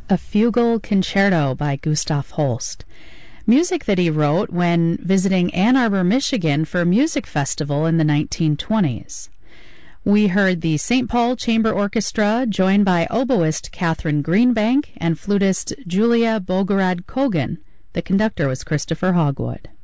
A Fugal Concerto by Gustav Holst. Music that he wrote when visiting Ann Arbor, Michigan for a music festival in the 1920s. We heard the St. Paul Chamber Orchestra, joined by oboist Catherine Greenbank and flutist Julia Bogorad Kogan. The conductor was Christopher Hogwood.